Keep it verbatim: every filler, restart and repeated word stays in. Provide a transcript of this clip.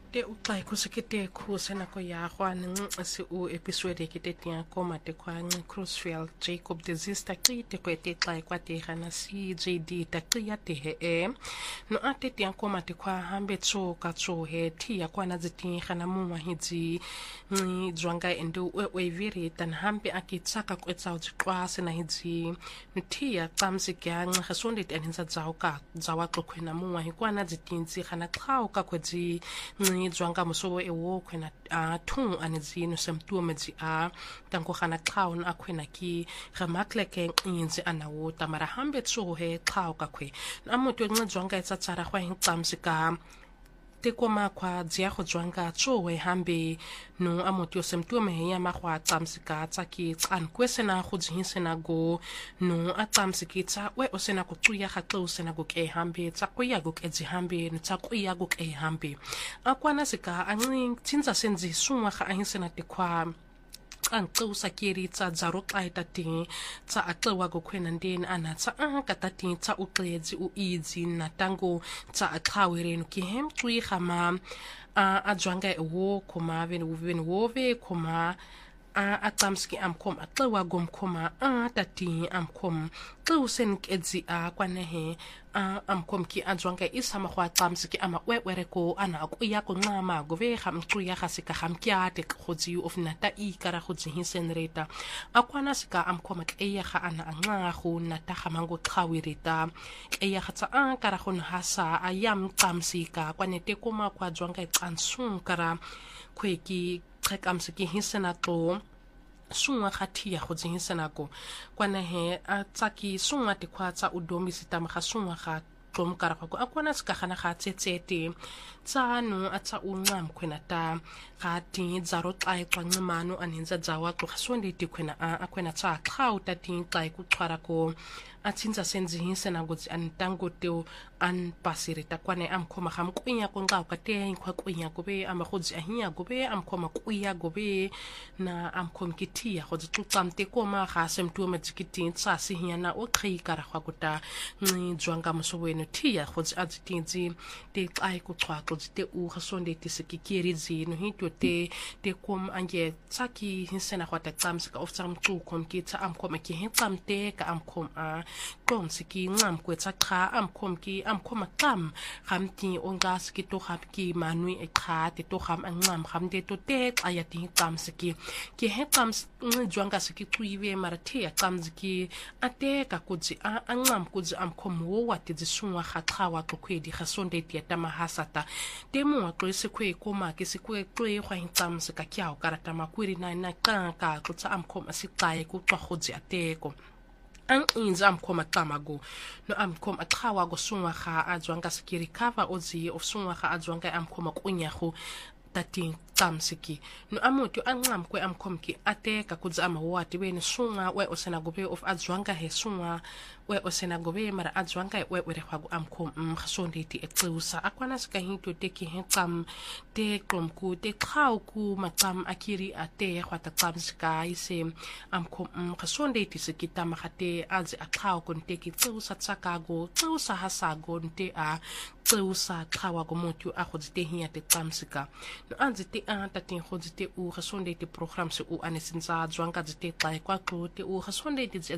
Te utlai kusikite kusena ko ya hwan si u episode kite tia koma te kwa Crucifield Jacob desista ki te ko te tlai kwa te hana si J D ta kia te he e no ate tia koma te kwa hambe tso ka tso he tia kwa na ziti hana muma hiji ni zwanga endo we we viri tan hambe aki tsaka ko tsao kwa sena hiji tia tsamsi kya ngasonde te aninza zao ka zawa ko kwena muma hi kwa na ziti nzi hana klao ka kwa ji ni zwanga musobo e wo kwena a thung anizi no semtu medzi a tanko khana clown akwena ki ramakleke inzi anawo tamara hambe tso he clown ka kwe amoto nqa zwanga etsa tsara khwa hintsamsika te koma kwa dzia go zwanga tso we hambe no amoto semtu me ya makhwa tsamsika tsaki tsan kwesena go dzihisena go no atsamsiki tsa we osena go tsuya ga tlo go ke hambe tsa ko ya go ke dzi hambe no tsa ko ya go ke hambe akwana sika anqing tsinza senzi sungwa ga ahisena te kwa anqo sakiri tsa zaro qaita ting tsa aqwa go khwena ndeni ana tsa aka tating tsa uqedzi u izi na tango tsa aqhawerenu ki hem tsui khama a ajwanga wo khoma ven ven wove khoma a atsamski amkhom aqwa gomkhoma a tati amkhom xusen kedzi a kwanehe a amkhom ki ajwanga isama khwa atsamski ama wewereko ana akuya ko nqama go ve khamcuya khasika khamkyate khodzi of nata I kara khodzi hisenreta akwana sika amkhom kleya kha ana anqa khu nata khamango qhawirita kleya khatsa a kara khon hasa ayam tsamsika kwanete koma kwa jwanga iqansun kara khweki qhekamsiki hisena to sunga khathia go dzihisena ko kwana he a tsaki sunga te khwatsa udomi sitama kha sunga kha tlomkara go akwana ska khana kha tsetsete tsano atsa unqam khwena ta ga ti zaro xai xancimano aninza zawa xo khasonde ti khwena a akhwena tsa xhauta ti xai ku xhwara ko atsinza senzihisena go tsi antango teo an pasirita kwane amkhoma kham kwinya ko nqa ka te khwa kwinya go be ama godzi ahinya go be amkhoma kwiya go be na amkhom kitia go tsi tsamte ko ma ga semtu me tsikiti tsa sihiana o qhi kara khwa kuta ngi zwanga mosobweno tia go tsi atsitinzi te xai ku xhwa go tsi te u khasonde ti sikikiri zi no hito te te kom ange tsaki hisena khwata tsamsika of tsam tsu kom ki tsa amkhoma ki hitsamte ka amkhom a qomsiki nqam kwetsa qha amkhom ki amkhoma qam khamti ongas ki to khap ki manui e qha te to kham anqam khamte to te xaya ti qamsiki ki he qams njwanga siki qiwe marathi qamziki ate ka kudzi a anqam kudzi amkhom wo wati dzisunwa kha qhawa qokhwedi khasonde ti tama hasata temo wa qese khwe koma ke sikwe qwe khwa hinqamsika kyao karata makwiri na na ka ka qutsa amkhom asiqaye ku qhwadzi ateko ang inza amkhoma qamago no amkhom aqhawa go sungwa kha ajwanga sikiri cover ozi of sungwa kha ajwanga amkhoma kunyago tating tsamsiki no amoto anqam kwe amkhom ki ateka kudza amawati bene sunga we osena gobe of ajwanga he sunga we osena gobe mara ajwanga we we khwago amkhom mkhasonde ti exusa akwana sika hinto teki hetsam te qomku te qhaw ku maqam akiri ate khwata tsamsika ise amkhom mkhasonde ti sikita makhate azi aqhaw kon teki exusa tsakago exusa hasago nte a exusa qhawa go motu a khodzite hiya te tsamsika no anzite a tatin khodzite u khasonde ti program se u anesinza zwanga zite xa kwa te u khasonde ti